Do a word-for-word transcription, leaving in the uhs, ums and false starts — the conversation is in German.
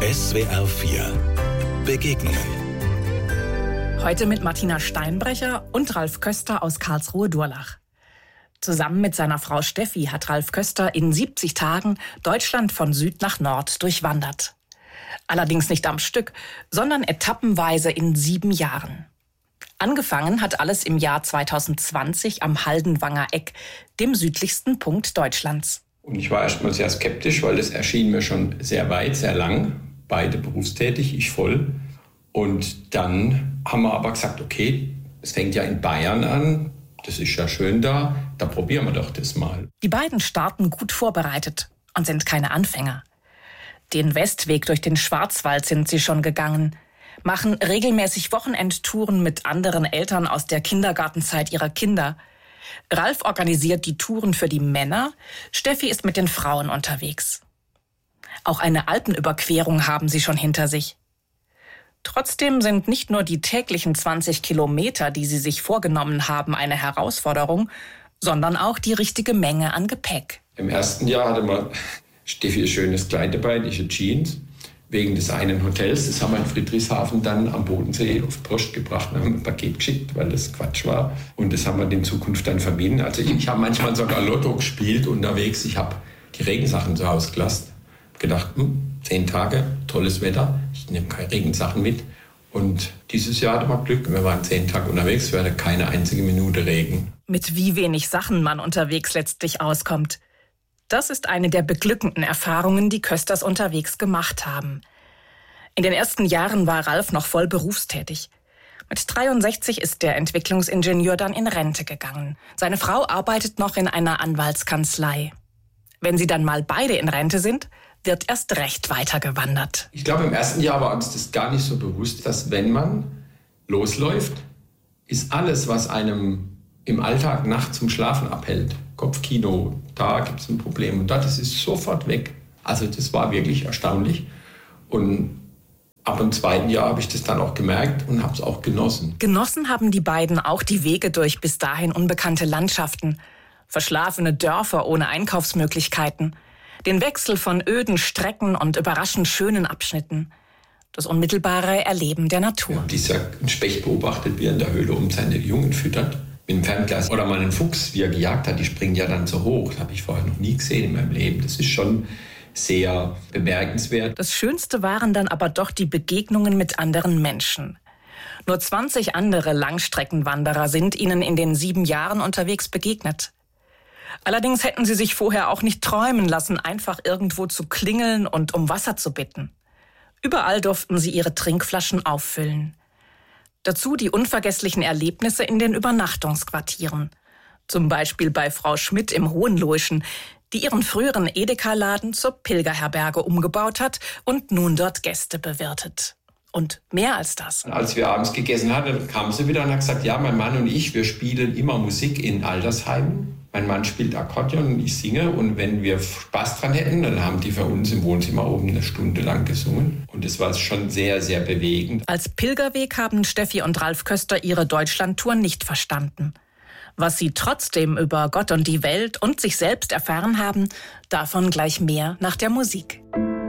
S W R vier Begegnungen. Heute mit Martina Steinbrecher und Ralf Köster aus Karlsruhe-Durlach. Zusammen mit seiner Frau Steffi hat Ralf Köster in siebzig Tagen Deutschland von Süd nach Nord durchwandert. Allerdings nicht am Stück, sondern etappenweise in sieben Jahren. Angefangen hat alles im Jahr zweitausendzwanzig am Haldenwanger Eck, dem südlichsten Punkt Deutschlands. Und ich war erstmal sehr skeptisch, weil das erschien mir schon sehr weit, sehr lang. Beide berufstätig, ich voll. Und dann haben wir aber gesagt, okay, es fängt ja in Bayern an, das ist ja schön da, da probieren wir doch das mal. Die beiden starten gut vorbereitet und sind keine Anfänger. Den Westweg durch den Schwarzwald sind sie schon gegangen, machen regelmäßig Wochenendtouren mit anderen Eltern aus der Kindergartenzeit ihrer Kinder. Ralf organisiert die Touren für die Männer, Steffi ist mit den Frauen unterwegs. Auch eine Alpenüberquerung haben sie schon hinter sich. Trotzdem sind nicht nur die täglichen zwanzig Kilometer, die sie sich vorgenommen haben, eine Herausforderung, sondern auch die richtige Menge an Gepäck. Im ersten Jahr hatte man Steffi ein schönes Kleid dabei, ich Jeans, wegen des einen Hotels. Das haben wir in Friedrichshafen dann am Bodensee auf Post gebracht und haben ein Paket geschickt, weil das Quatsch war. Und das haben wir in Zukunft dann vermieden. Also ich habe manchmal sogar Lotto gespielt unterwegs. Ich habe die Regensachen zu Hause gelassen. Gedacht, hm, zehn Tage, tolles Wetter, ich nehme keine Regensachen mit. Und dieses Jahr hatten wir Glück, wir waren zehn Tage unterwegs, wir hatten keine einzige Minute Regen. Mit wie wenig Sachen man unterwegs letztlich auskommt. Das ist eine der beglückenden Erfahrungen, die Kösters unterwegs gemacht haben. In den ersten Jahren war Ralf noch voll berufstätig. Mit dreiundsechzig ist der Entwicklungsingenieur dann in Rente gegangen. Seine Frau arbeitet noch in einer Anwaltskanzlei. Wenn sie dann mal beide in Rente sind, wird erst recht weitergewandert. Ich glaube, im ersten Jahr war uns das gar nicht so bewusst, dass wenn man losläuft, ist alles, was einem im Alltag nachts zum Schlafen abhält, Kopfkino, da gibt es ein Problem und das ist sofort weg. Also das war wirklich erstaunlich. Und ab dem zweiten Jahr habe ich das dann auch gemerkt und habe es auch genossen. Genossen haben die beiden auch die Wege durch bis dahin unbekannte Landschaften, verschlafene Dörfer ohne Einkaufsmöglichkeiten, den Wechsel von öden Strecken und überraschend schönen Abschnitten, das unmittelbare Erleben der Natur. Ja, dieser Specht beobachtet, wie er in der Höhle um seine Jungen füttert, mit dem Fernglas. Oder mal einen Fuchs, wie er gejagt hat, die springen ja dann so hoch. Das habe ich vorher noch nie gesehen in meinem Leben. Das ist schon sehr bemerkenswert. Das Schönste waren dann aber doch die Begegnungen mit anderen Menschen. Nur zwanzig andere Langstreckenwanderer sind ihnen in den sieben Jahren unterwegs begegnet. Allerdings hätten sie sich vorher auch nicht träumen lassen, einfach irgendwo zu klingeln und um Wasser zu bitten. Überall durften sie ihre Trinkflaschen auffüllen. Dazu die unvergesslichen Erlebnisse in den Übernachtungsquartieren. Zum Beispiel bei Frau Schmidt im Hohenlohischen, die ihren früheren Edeka-Laden zur Pilgerherberge umgebaut hat und nun dort Gäste bewirtet. Und mehr als das. Als wir abends gegessen hatten, kam sie wieder und hat gesagt, ja, mein Mann und ich, wir spielen immer Musik in Altersheimen. Mein Mann spielt Akkordeon und ich singe. Und wenn wir Spaß dran hätten, dann haben die für uns im Wohnzimmer oben eine Stunde lang gesungen. Und das war schon sehr, sehr bewegend. Als Pilgerweg haben Steffi und Ralf Köster ihre Deutschlandtour nicht verstanden. Was sie trotzdem über Gott und die Welt und sich selbst erfahren haben, davon gleich mehr nach der Musik.